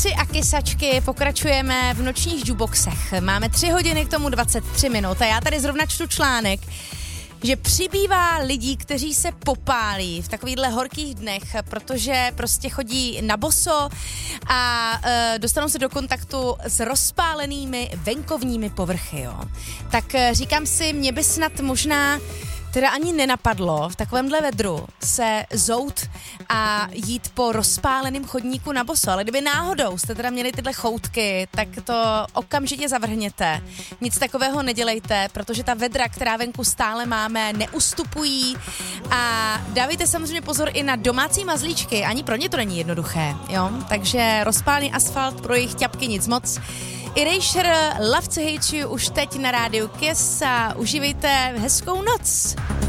Borci a kysačky, pokračujeme v nočních jukeboxech. Máme 3 hodiny k tomu 23 minut a já tady zrovna čtu článek, že přibývá lidí, kteří se popálí v takovýchhle horkých dnech, protože prostě chodí na boso a dostanou se do kontaktu s rozpálenými venkovními povrchy, jo. Tak říkám si, mě by snad možná teda ani nenapadlo v takovémhle vedru se zout a jít po rozpáleném chodníku na boso, ale kdyby náhodou jste teda měli tyhle choutky, tak to okamžitě zavrhněte. Nic takového nedělejte, protože ta vedra, která venku stále máme, neustupují a dávejte samozřejmě pozor i na domácí mazlíčky, ani pro ně to není jednoduché, jo? Takže rozpálený asfalt, pro jejich ťapky nic moc. Erasure, Love to Hate You už teď na rádiu Kiss a užívejte hezkou noc.